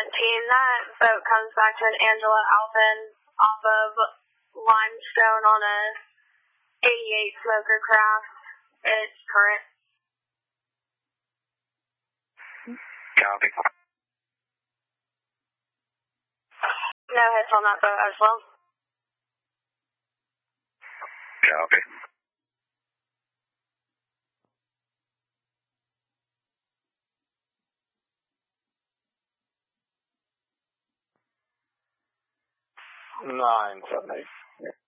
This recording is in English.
That boat comes back to an Angela Alvin off of Limestone on a 88 smoker craft. It's current. Copy. No hits on that boat as well. Copy. Nine 7 8.